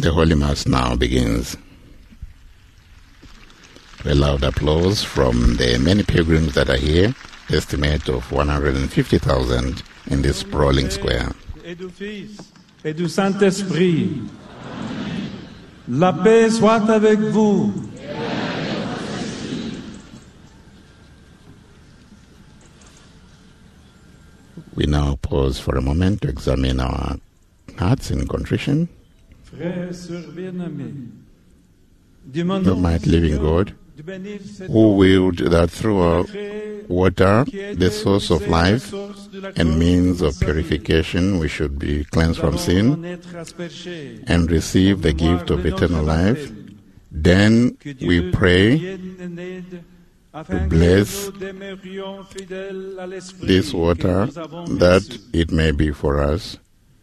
The Holy Mass now begins. A loud applause from the many pilgrims that are here, estimate of 150,000 in this sprawling square. Et du Fils et du Saint-Esprit. La paix soit avec vous. We now pause for a moment to examine our hearts in contrition. Frères et sœurs bien-aimés, O mighty living God, who willed that through our water, the source of life and means of purification, we should be cleansed from sin and receive the gift of eternal life, then we pray to bless this water that it may be for us.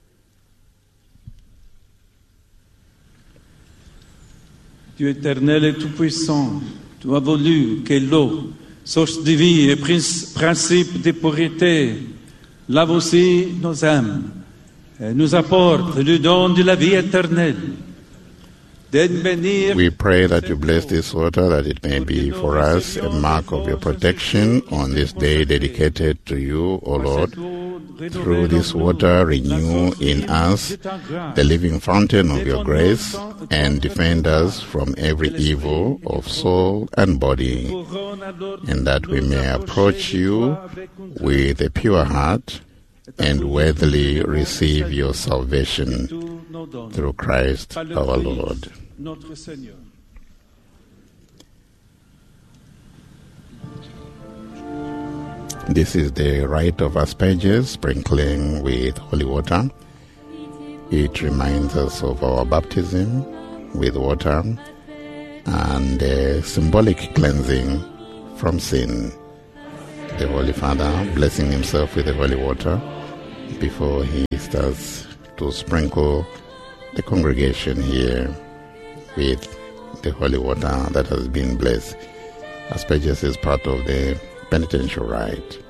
Dieu éternel et tout-puissant, tu as voulu que l'eau, source de vie et principe de pureté, lave aussi nos âmes et nous apporte le don de la vie éternelle. We pray that you bless this water, that it may be for us a mark of your protection on this day dedicated to you, O Lord. Through this water, renew in us the living fountain of your grace and defend us from every evil of soul and body, and that we may approach you with a pure heart and worthily receive your salvation through Christ our Lord. This is the rite of asperges, sprinkling with holy water. It reminds us of our baptism with water and the symbolic cleansing from sin. The Holy Father blessing himself with the holy water before he starts to sprinkle the congregation here with the holy water that has been blessed. Asperges is part of the penitential rite.